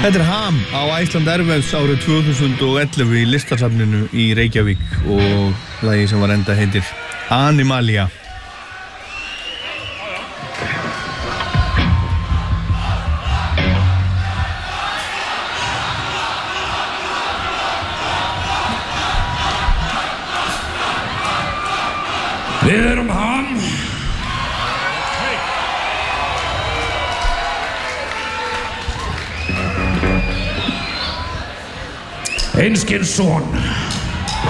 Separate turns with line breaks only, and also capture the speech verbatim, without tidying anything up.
Þetta er Ham á Iceland Airwaves árið tvö þúsund og ellefu í listasafninu í Reykjavík og lagi sem var enda heitir Animalia.
Við erum Ham. Einskins son.